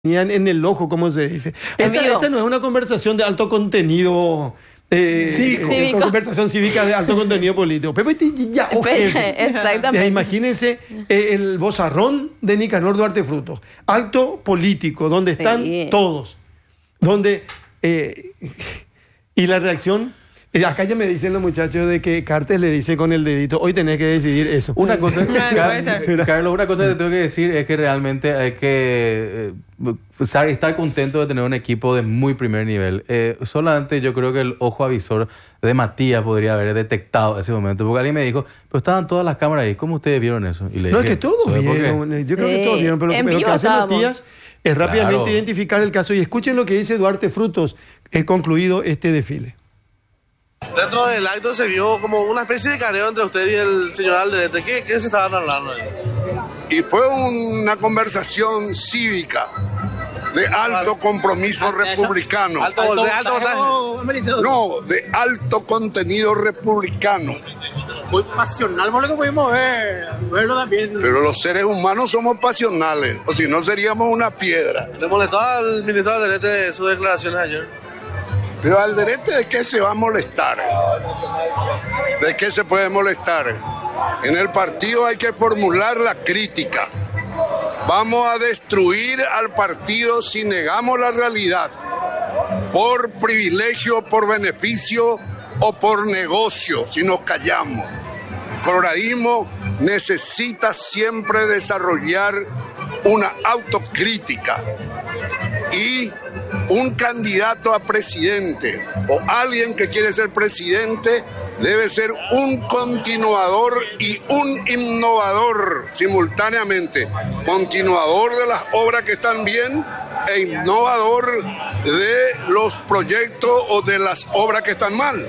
en el ojo, como se dice. Esta no es una conversación de alto contenido cívico. Conversación cívica de alto contenido político. Exactamente. Imagínense el vozarrón de Nicanor Duarte Frutos. Acto político, donde están todos. Donde... y la reacción... Acá ya me dicen los muchachos de que Cartes le dice con el dedito, hoy tenés que decidir eso. Una cosa, Carlos, una cosa que tengo que decir es que realmente hay que estar contento de tener un equipo de muy primer nivel. Solamente yo creo que el ojo avisor de Matías podría haber detectado ese momento, porque alguien me dijo, pero estaban todas las cámaras ahí, ¿cómo ustedes vieron eso? Y le dije, es que todos vieron, yo creo que todos vieron, pero lo que hace Matías es rápidamente identificar el caso. Y escuchen lo que dice Duarte Frutos, concluido este desfile. Dentro del acto se vio como una especie de careo entre usted y el señor Alderete. ¿Qué se estaban hablando ahí? Y fue una conversación cívica de alto compromiso republicano. De alto contenido republicano. Muy pasional por lo que pudimos verlo también. Pero los seres humanos somos pasionales, o si no seríamos una piedra. ¿Le molestó al ministro Alderete sus declaraciones ayer? Pero Alderete, ¿de qué se va a molestar? ¿De qué se puede molestar? En el partido hay que formular la crítica. Vamos a destruir al partido si negamos la realidad, por privilegio, por beneficio o por negocio, si nos callamos. El coloradismo necesita siempre desarrollar una autocrítica y un candidato a presidente o alguien que quiere ser presidente debe ser un continuador y un innovador simultáneamente. Continuador de las obras que están bien e innovador de los proyectos o de las obras que están mal.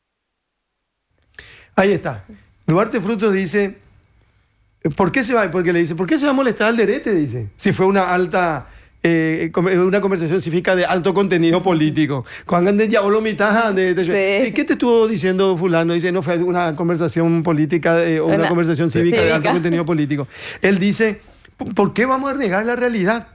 Ahí está. Duarte Frutos dice, ¿por qué se va? Porque le dice, ¿por qué se va a molestar Alderete? Dice, si fue una alta... una conversación cívica de alto contenido político. Cuando ya lo mitad sí, ¿qué te estuvo diciendo fulano? Dice, no, fue una conversación política o una conversación cívica de alto contenido político. Él dice, ¿por qué vamos a negar la realidad?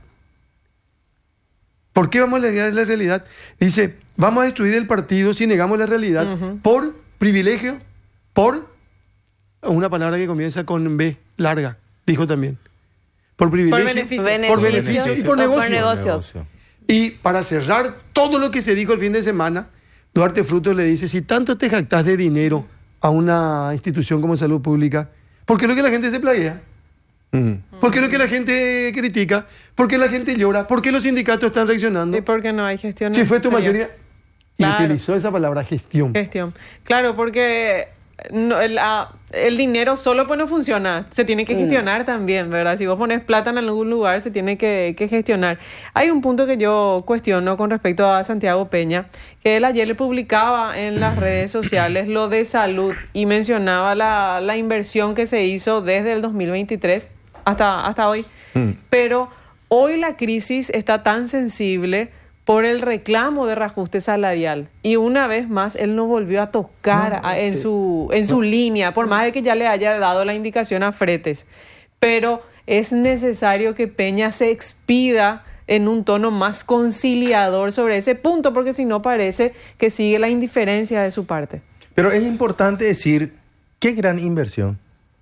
¿Por qué vamos a negar la realidad? Dice, vamos a destruir el partido si negamos la realidad por privilegio, por una palabra que comienza con B, larga, dijo también. Por privilegio, por beneficio y por negocios. Y para cerrar todo lo que se dijo el fin de semana, Duarte Frutos le dice, si tanto te jactás de dinero a una institución como Salud Pública, ¿por qué es lo que la gente se plaguea? ¿Por qué es lo que la gente critica? ¿Por qué la gente llora? ¿Por qué los sindicatos están reaccionando? Y porque no hay gestión. Si fue tu mayoría... Claro. Y utilizó esa palabra, gestión. Claro, porque... No, el dinero solo pues no funciona, se tiene que gestionar también, ¿verdad? Si vos pones plata en algún lugar, se tiene que gestionar. Hay un punto que yo cuestiono con respecto a Santiago Peña, que él ayer le publicaba en las redes sociales lo de salud y mencionaba la inversión que se hizo desde el 2023 hasta hoy. Pero hoy la crisis está tan sensible por el reclamo de reajuste salarial. Y una vez más, él no volvió a tocar en su línea, por más de que ya le haya dado la indicación a Fretes. Pero es necesario que Peña se expida en un tono más conciliador sobre ese punto, porque si no parece que sigue la indiferencia de su parte. Pero es importante decir, qué gran inversión.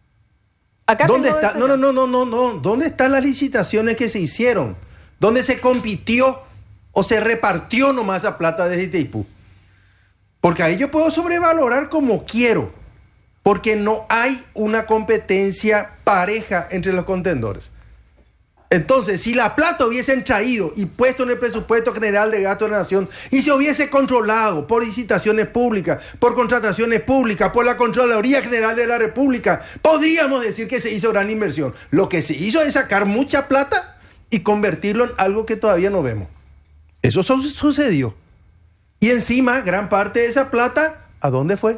Acá ¿Dónde está? No. ¿Dónde están las licitaciones que se hicieron? ¿Dónde se compitió o se repartió nomás esa plata de Itaipú? Porque ahí yo puedo sobrevalorar como quiero, porque no hay una competencia pareja entre los contendores. Entonces, si la plata hubiesen traído y puesto en el presupuesto general de gasto de la nación y se hubiese controlado por licitaciones públicas, por contrataciones públicas, por la Contraloría General de la República, podríamos decir que se hizo gran inversión. Lo que se hizo es sacar mucha plata y convertirlo en algo que todavía no vemos. Eso sucedió. Y encima, gran parte de esa plata, ¿a dónde fue?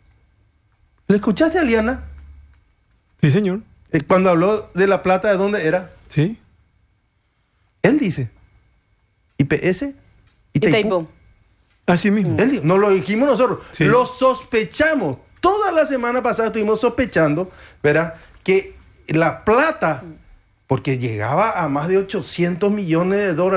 ¿Le escuchaste a Liana? Sí, señor. Cuando habló de la plata, ¿de dónde era? Sí. Él dice, IPS, Itaipú. Así mismo. Él dijo, no lo dijimos nosotros, sí. Lo sospechamos. Toda la semana pasada estuvimos sospechando, ¿verdad?, que la plata porque llegaba a más de 800 millones de dólares.